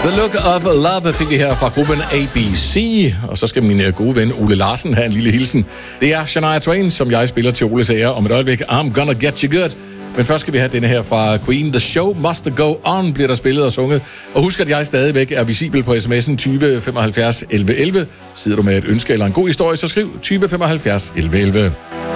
The Look of Love fik vi her fra gruppen ABC, og så skal min gode ven Ole Larsen have en lille hilsen. Det er Shania Twain, som jeg spiller til Oles ære om et øjeblik. I'm gonna get you good. Men først skal vi have denne her fra Queen. The show must go on, bliver der spillet og sunget. Og husk, at jeg stadigvæk er visibel på sms'en 20 75 11 11. Sidder du med et ønske eller en god historie, så skriv 20 75 11 11.